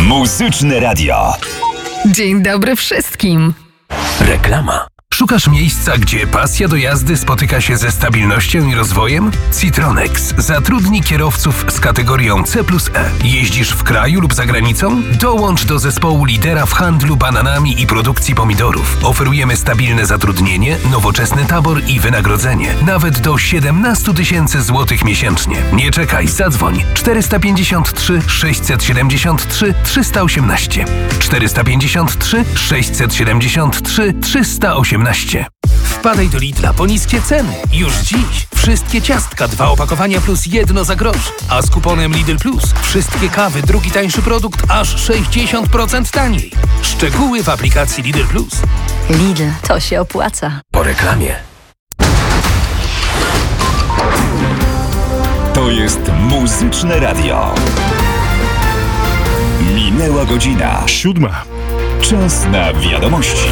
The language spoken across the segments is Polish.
Muzyczne Radio. Dzień dobry wszystkim. Reklama. Szukasz miejsca, gdzie pasja do jazdy spotyka się ze stabilnością i rozwojem? Citronex zatrudni kierowców z kategorią C+E. Jeździsz w kraju lub za granicą? Dołącz do zespołu lidera w handlu bananami i produkcji pomidorów. Oferujemy stabilne zatrudnienie, nowoczesny tabor i wynagrodzenie. Nawet do 17 000 złotych miesięcznie. Nie czekaj, zadzwoń. 453 673 318. 453 673 318. Wpadaj do Lidla po niskie ceny. Już dziś. Wszystkie ciastka, 2 opakowania plus 1 za grosz. A z kuponem Lidl Plus wszystkie kawy, drugi tańszy produkt aż 60% taniej. Szczegóły w aplikacji Lidl Plus. Lidl, to się opłaca. Po reklamie. To jest Muzyczne Radio. Minęła godzina 7. Czas na wiadomości.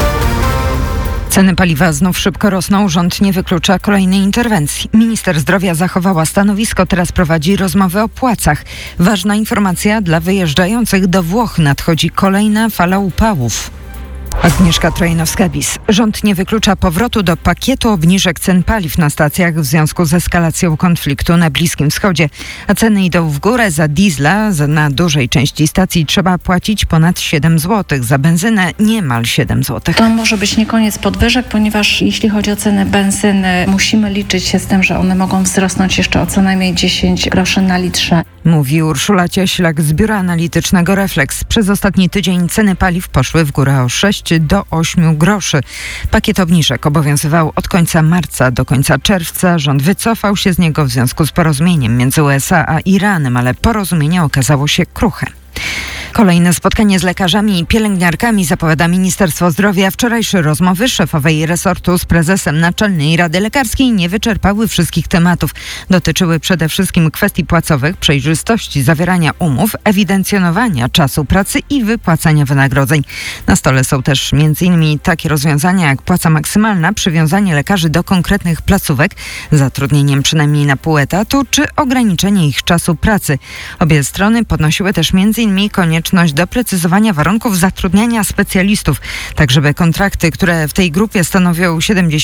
Ceny paliwa znów szybko rosną. Rząd nie wyklucza kolejnej interwencji. Minister zdrowia zachowała stanowisko, teraz prowadzi rozmowy o płacach. Ważna informacja dla wyjeżdżających do Włoch. Nadchodzi kolejna fala upałów. Agnieszka Trojanowska-Bis. Rząd nie wyklucza powrotu do pakietu obniżek cen paliw na stacjach w związku z eskalacją konfliktu na Bliskim Wschodzie. A ceny idą w górę. Za diesla na dużej części stacji trzeba płacić ponad 7 zł. Za benzynę niemal 7 zł. To może być nie koniec podwyżek, ponieważ jeśli chodzi o ceny benzyny, musimy liczyć się z tym, że one mogą wzrosnąć jeszcze o co najmniej 10 groszy na litrze. Mówi Urszula Cieślak z Biura Analitycznego Reflex. Przez ostatni tydzień ceny paliw poszły w górę o 6 do 8 groszy. Pakiet obniżek obowiązywał od końca marca do końca czerwca. Rząd wycofał się z niego w związku z porozumieniem między USA a Iranem, ale porozumienie okazało się kruche. Kolejne spotkanie z lekarzami i pielęgniarkami zapowiada Ministerstwo Zdrowia. Wczorajsze rozmowy szefowej resortu z prezesem Naczelnej Rady Lekarskiej nie wyczerpały wszystkich tematów. Dotyczyły przede wszystkim kwestii płacowych, przejrzystości zawierania umów, ewidencjonowania czasu pracy i wypłacania wynagrodzeń. Na stole są też m.in. takie rozwiązania jak płaca maksymalna, przywiązanie lekarzy do konkretnych placówek, zatrudnieniem przynajmniej na pół etatu czy ograniczenie ich czasu pracy. Obie strony podnosiły też m.in. konieczność doprecyzowania warunków zatrudniania specjalistów, tak żeby kontrakty, które w tej grupie stanowią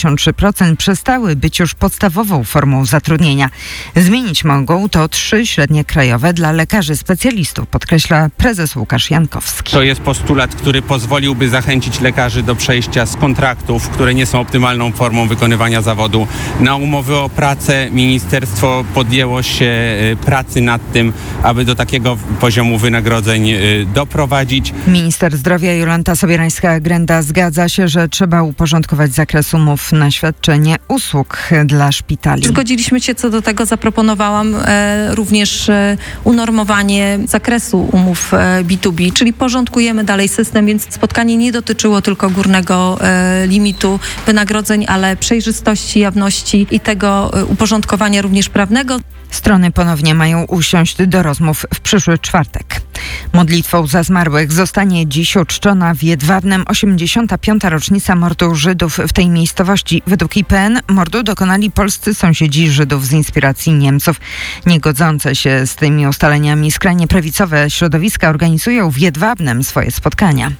73%, przestały być już podstawową formą zatrudnienia. Zmienić mogą to 3 średnie krajowe dla lekarzy specjalistów, podkreśla prezes Łukasz Jankowski. To jest postulat, który pozwoliłby zachęcić lekarzy do przejścia z kontraktów, które nie są optymalną formą wykonywania zawodu, na umowy o pracę. Ministerstwo podjęło się pracy nad tym, aby do takiego poziomu wynagrodzeń doprowadzić. Minister zdrowia Jolanta Sobierańska-Grenda zgadza się, że trzeba uporządkować zakres umów na świadczenie usług dla szpitali. Zgodziliśmy się co do tego, zaproponowałam również unormowanie zakresu umów B2B, czyli porządkujemy dalej system, więc spotkanie nie dotyczyło tylko górnego limitu wynagrodzeń, ale przejrzystości, jawności i tego uporządkowania również prawnego. Strony ponownie mają usiąść do rozmów w przyszły czwartek. Modlitwą za zmarłych zostanie dziś uczczona w Jedwabnem 85. rocznica mordu Żydów w tej miejscowości. Według IPN mordu dokonali polscy sąsiedzi Żydów z inspiracji Niemców. Niegodzące się z tymi ustaleniami skrajnie prawicowe środowiska organizują w Jedwabnem swoje spotkania.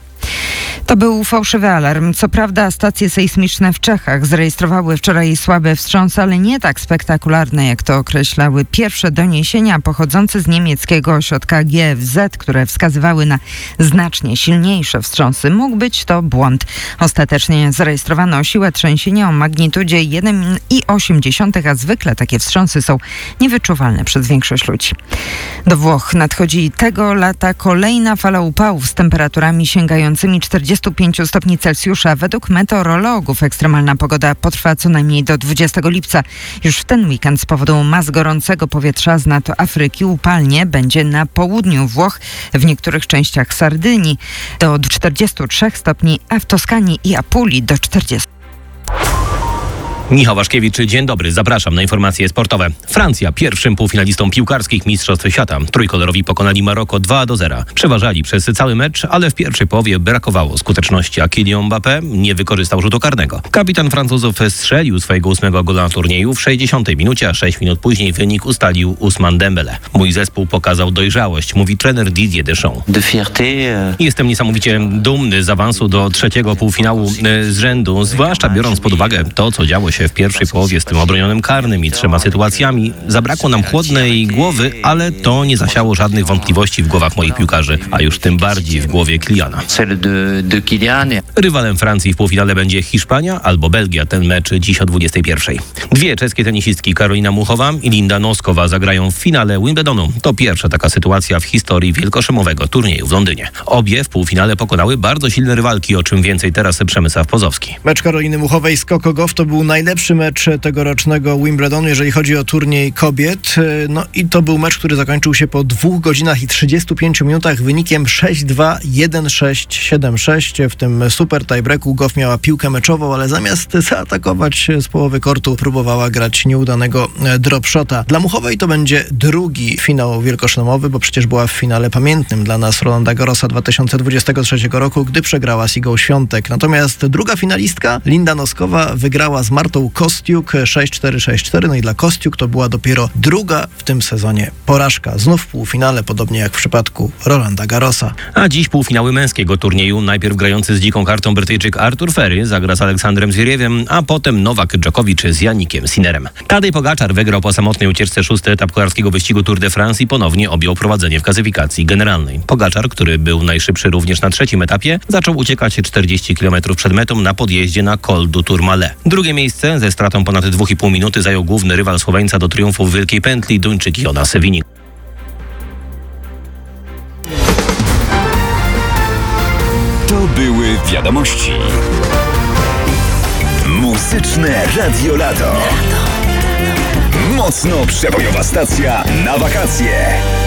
To był fałszywy alarm. Co prawda stacje sejsmiczne w Czechach zarejestrowały wczoraj słabe wstrząsy, ale nie tak spektakularne, jak to określały pierwsze doniesienia pochodzące z niemieckiego ośrodka GFZ, które wskazywały na znacznie silniejsze wstrząsy. Mógł być to błąd. Ostatecznie zarejestrowano siłę trzęsienia o magnitudzie 1,8, a zwykle takie wstrząsy są niewyczuwalne przez większość ludzi. Do Włoch nadchodzi tego lata kolejna fala upałów z temperaturami sięgającymi 45 stopni Celsjusza. Według meteorologów ekstremalna pogoda potrwa co najmniej do 20 lipca. Już w ten weekend z powodu mas gorącego powietrza z nad Afryki upalnie będzie na południu Włoch, w niektórych częściach Sardynii do 43 stopni, a w Toskanii i Apulii do 40. Michał Waszkiewicz, dzień dobry, zapraszam na informacje sportowe. Francja pierwszym półfinalistą piłkarskich Mistrzostw Świata. Trójkolorowi pokonali Maroko 2-0. Przeważali przez cały mecz, ale w pierwszej połowie brakowało skuteczności, a Kylian Mbappé nie wykorzystał rzutu karnego. Kapitan Francuzów strzelił swojego 8. gola na turnieju w 60 minucie, a 6 minut później wynik ustalił Ousmane Dembélé. Mój zespół pokazał dojrzałość, mówi trener Didier Deschamps. Jestem niesamowicie dumny z awansu do trzeciego półfinału z rzędu, zwłaszcza biorąc pod uwagę to, co działo się w pierwszej połowie z tym obronionym karnym i 3 sytuacjami. Zabrakło nam chłodnej głowy, ale to nie zasiało żadnych wątpliwości w głowach moich piłkarzy, a już tym bardziej w głowie Kyliana. Rywalem Francji w półfinale będzie Hiszpania albo Belgia. Ten mecz dziś o 21:00. Dwie czeskie tenisistki, Karolina Muchowa i Linda Noskowa, zagrają w finale Wimbledonu. To pierwsza taka sytuacja w historii wielkoszlemowego turnieju w Londynie. Obie w półfinale pokonały bardzo silne rywalki, o czym więcej teraz Przemysław Pozowski. Mecz Karoliny Muchowej z Coco Gauff to był najlepszy mecz tegorocznego Wimbledonu, jeżeli chodzi o turniej kobiet. No i to był mecz, który zakończył się po 2 godzinach i 35 minutach wynikiem 6-2, 1-6, 7-6. W tym super tiebreaku Gauff miała piłkę meczową, ale zamiast zaatakować z połowy kortu próbowała grać nieudanego dropshota. Dla Muchowej to będzie drugi finał wielkoszlemowy, bo przecież była w finale pamiętnym dla nas Rolanda Garrosa 2023 roku, gdy przegrała z Igą Świątek. Natomiast druga finalistka, Linda Noskowa, wygrała z Martą Kostiuk 6-4, 6-4. No i dla Kostiuk to była dopiero druga w tym sezonie porażka. Znów w półfinale, podobnie jak w przypadku Rolanda Garrosa. A dziś półfinały męskiego turnieju. Najpierw grający z dziką kartą Brytyjczyk Artur Ferry zagra z Aleksandrem Zwieriewem, a potem Nowak Dżokowicz z Janikiem Sinnerem. Tadej Pogaczar wygrał po samotnej ucieczce 6. etap kolarskiego wyścigu Tour de France i ponownie objął prowadzenie w klasyfikacji generalnej. Pogaczar, który był najszybszy również na 3. etapie, zaczął uciekać 40 km przed metą na podjeździe na Col du Tourmalet. Drugie miejsce ze stratą ponad 2,5 minuty zajął główny rywal Słoweńca do triumfu w Wielkiej Pętli, Duńczyk Jonas Winnik. To były wiadomości. Muzyczne Radio Lato. Mocno przebojowa stacja na wakacje.